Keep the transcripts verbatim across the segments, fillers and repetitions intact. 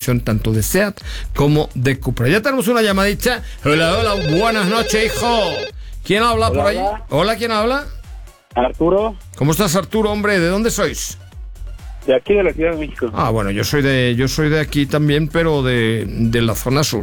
combinación tanto de SEAT como de Cupra. Ya tenemos una llamadita. Hola, hola, buenas noches, hijo. ¿Quién habla Hola, por ahí? hola. Hola, ¿quién habla? Arturo, ¿Cómo estás, Arturo, hombre? ¿De dónde sois? de aquí de la Ciudad de México. Ah, bueno, yo soy de yo soy de aquí también, pero de, de la zona sur.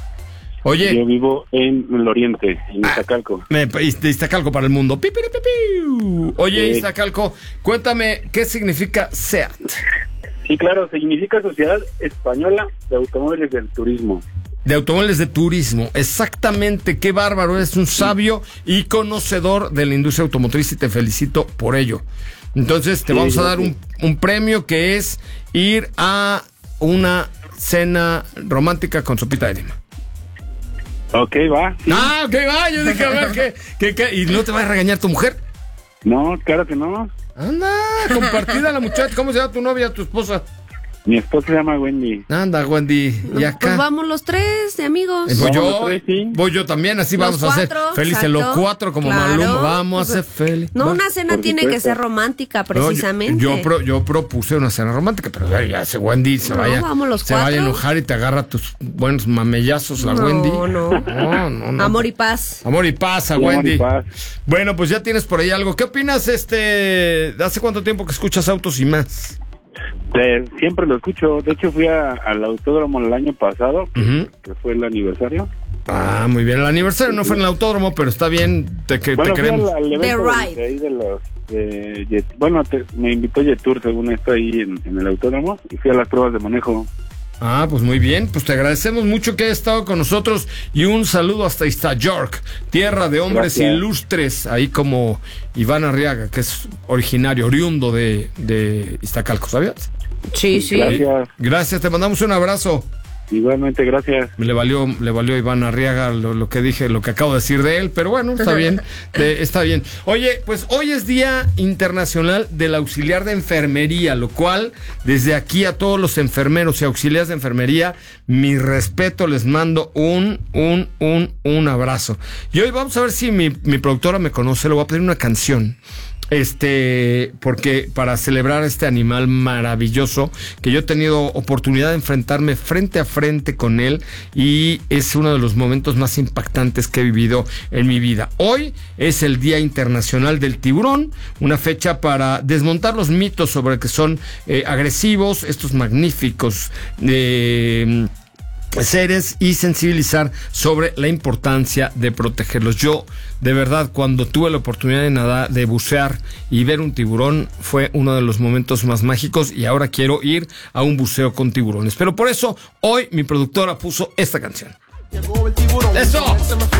Oye, Yo vivo en el oriente, en Ah. Iztacalco. me, de Iztacalco para el mundo. Pi, pi, pi, pi. Oye, Sí. Iztacalco, cuéntame, ¿qué significa SEAT? Sí, claro, significa Sociedad Española de Automóviles del Turismo. De automóviles de turismo, exactamente, qué bárbaro, eres un sabio y conocedor de la industria automotriz y te felicito por ello. Entonces te Sí, vamos a dar sí. un, un premio que es ir a una cena romántica con sopita de lima. Ok, va. Sí. Ah, ok, va, yo dije, a ver, ¿qué, qué, qué? ¿Y no te va a regañar tu mujer? No, claro que no. Anda, compartida la muchacha, ¿cómo se llama tu novia, tu esposa? Mi esposa se llama Wendy. Anda, Wendy, y acá. Pues vamos los tres de amigos. Eh, Voy Vamos yo, los tres, sí. voy yo también, así Los vamos a hacer cuatro, felices exacto, los cuatro como claro. Maluma. Vamos a ser felices. No, Va. una cena Por tiene que supuesto. ser romántica, No, precisamente. yo, yo, pro- yo propuse una cena romántica, pero ya, ya se Wendy se No, vaya, vamos los se vaya a cuatro. enojar y te agarra tus buenos mamellazos la No, Wendy. no. no, no, no. Amor y paz. Amor y paz a Sí, amor Wendy. y paz. Bueno, pues ya tienes por ahí algo. ¿Qué opinas, este? ¿Hace cuánto tiempo que escuchas Autos y Más? De- siempre lo escucho. De hecho, fui a- al autódromo el año pasado, que, Ujú. que fue el aniversario. Ah, muy bien. El aniversario no fue en el autódromo, pero está bien. Te, que, Bueno, te fui al, queremos. al evento The de, Ride. de ahí de los... de Jet- bueno, te- me invitó Yetur, según esto, ahí en, en el autódromo, y fui a las pruebas de manejo. Ah, pues muy bien, pues te agradecemos mucho que hayas estado con nosotros y un saludo hasta York, tierra de hombres Gracias. ilustres, ahí como Iván Arriaga, que es originario, oriundo de, de Iztacalco, ¿sabías? Sí, sí. Gracias. Gracias, te mandamos un abrazo. Igualmente, gracias. Le valió, le valió a Iván Arriaga lo, lo que dije, lo que acabo de decir de él, pero bueno, está bien, eh, está bien. Oye, pues hoy es Día Internacional del Auxiliar de Enfermería, lo cual, desde aquí a todos los enfermeros y auxiliares de enfermería, mi respeto, les mando un, un, un, un abrazo. Y hoy vamos a ver si mi, mi productora me conoce, le voy a pedir una canción. Este, porque para celebrar este animal maravilloso, que yo he tenido oportunidad de enfrentarme frente a frente con él y es uno de los momentos más impactantes que he vivido en mi vida. Hoy es el Día Internacional del Tiburón, una fecha para desmontar los mitos sobre que son eh, agresivos, estos magníficos eh, seres y sensibilizar sobre la importancia de protegerlos. Yo, de verdad, cuando tuve la oportunidad de nadar, de bucear y ver un tiburón, fue uno de los momentos más mágicos y ahora quiero ir a un buceo con tiburones. Pero por eso, hoy mi productora puso esta canción. ¡Eso!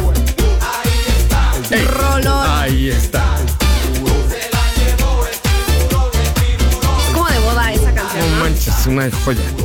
Ey, Rolón. ahí está. Es como de boda esa canción, No ¿no? manches, una joya.